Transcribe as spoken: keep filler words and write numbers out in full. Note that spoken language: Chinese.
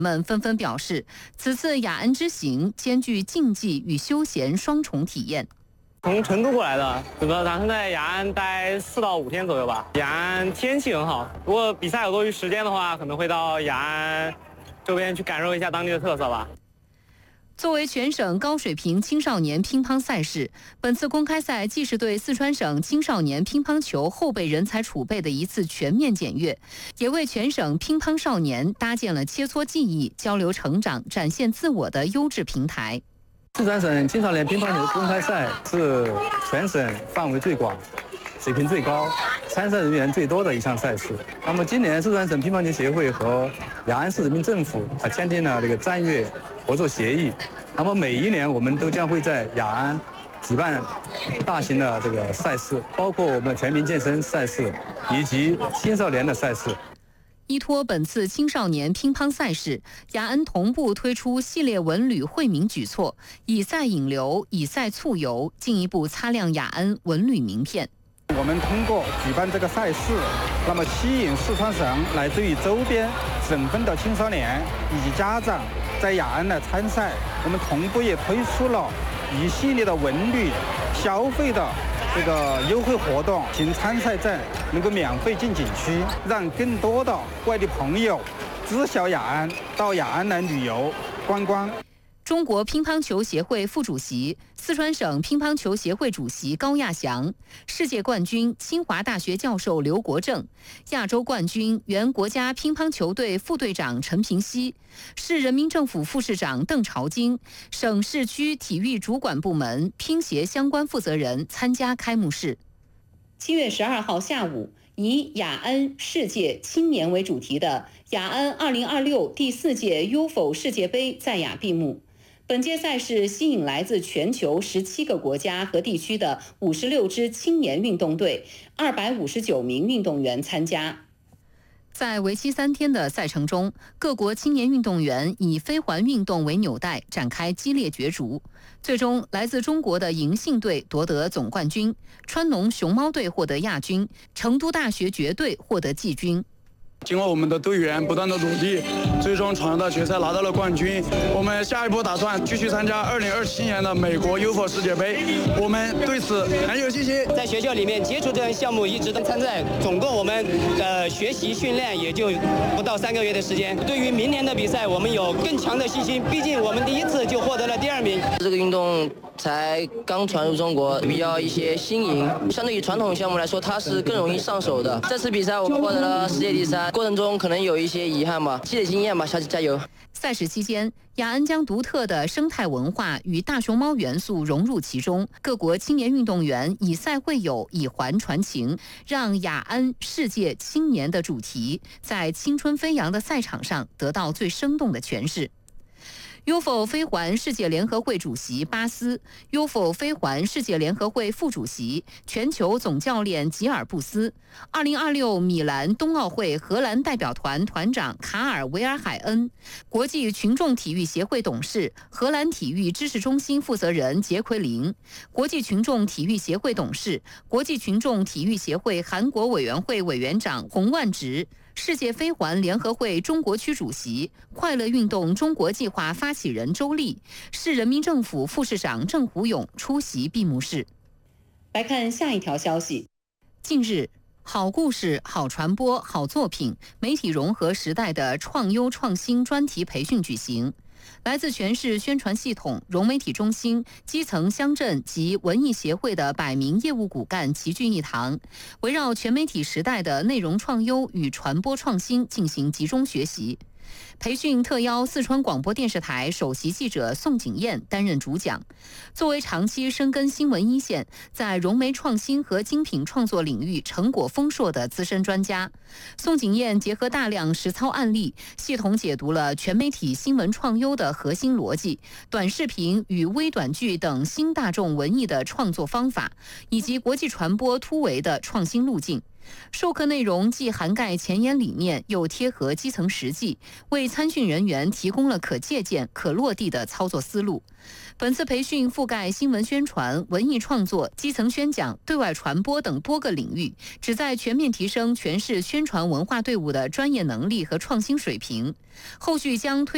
们纷纷表示，此次雅安之行兼具竞技与休闲双重体验。 从成都过来的，准备打算在雅安待四到五天左右吧。雅安天气很好，如果比赛有多余时间的话，可能会到雅安周边去感受一下当地的特色吧。 作为全省高水平青少年乒乓赛事，本次公开赛既是对四川省青少年乒乓球后备人才储备的一次全面检阅，也为全省乒乓少年搭建了切磋技艺、交流成长、展现自我的优质平台。 四川省青少年乒乓球公开赛是全省范围最广、水平最高、参赛人员最多的一项赛事。那么今年四川省乒乓球协会和雅安市人民政府啊签订了这个战略合作协议。那么每一年我们都将会在雅安举办大型的这个赛事，包括我们的全民健身赛事以及青少年的赛事。 依托本次青少年乒乓赛事，雅安同步推出系列文旅惠民举措，以赛引流，以赛促游，进一步擦亮雅安文旅名片。 我们通过举办这个赛事，那么吸引四川省乃至于周边省份的青少年以及家长在雅安来参赛。我们同步也推出了一系列的文旅消费的这个优惠活动，请参赛者能够免费进景区，让更多的外地朋友知晓雅安，到雅安来旅游观光。 中国乒乓球协会副主席、四川省乒乓球协会主席高亚翔，世界冠军清华大学教授刘国正，亚洲冠军原国家乒乓球队副队长陈平西，市人民政府副市长邓朝京，省市区体育主管部门乒协相关负责人参加开幕式。七月十二号下午，以雅安世界青年为主题的雅安二零二六第四届 U F O 世界杯在雅闭幕。本届赛事吸引来自全球十七个国家和地区的五十六支青年运动队、二百五十九名运动员参加。在为期三天的赛程中，各国青年运动员以飞环运动为纽带展开激烈角逐。最终，来自中国的银杏队夺得总冠军，川农熊猫队获得亚军，成都大学爵队获得季军。 经过我们的队员不断的努力，最终闯入到决赛拿到了冠军。我们下一步打算继续参加二零二七年的美国 U F O 世界杯，我们对此很有信心。 在学校里面接触这项项目一直都参赛，总共我们呃学习训练也就不到三个月的时间。对于明年的比赛，我们有更强的信心，毕竟我们第一次就获得了第二名。 这个运动才刚传入中国，比较一些新颖，相对于传统项目来说，它是更容易上手的。这次比赛我们获得了世界第三。过程中可能有一些遗憾吧，积累经验吧，下次加油。 赛事期间，雅安将独特的生态文化与大熊猫元素融入其中，各国青年运动员以赛会友，以环传情，让雅安世界青年的主题在青春飞扬的赛场上得到最生动的诠释。U F O 飞环世界联合会主席巴斯、U F O 飞环世界联合会副主席、全球总教练吉尔布斯、二零二六米兰冬奥会荷兰代表团团长卡尔维尔海恩、国际群众体育协会董事、荷兰体育知识中心负责人杰奎琳、国际群众体育协会董事、国际群众体育协会韩国委员会委员长洪万直、世界飞环联合会中国区主席、快乐运动中国计划发起人周丽、市人民政府副市长郑虎勇出席闭幕式。来看下一条消息。近日，好故事、好传播、好作品，媒体融合时代的创优创新专题培训举行。来自全市宣传系统、融媒体中心、基层乡镇及文艺协会的百名业务骨干齐聚一堂，围绕全媒体时代的内容创优与传播创新进行集中学习。培训特邀四川广播电视台首席记者宋景燕担任主讲。作为长期深耕新闻一线，在融媒创新和精品创作领域成果丰硕的资深专家，宋景燕结合大量实操案例，系统解读了全媒体新闻创优的核心逻辑、短视频与微短剧等新大众文艺的创作方法，以及国际传播突围的创新路径。授课内容既涵盖前沿理念，又贴合基层实际，为参训人员提供了可借鉴、可落地的操作思路。本次培训覆盖新闻宣传、文艺创作、基层宣讲、对外传播等多个领域，旨在全面提升全市宣传文化队伍的专业能力和创新水平。后续将推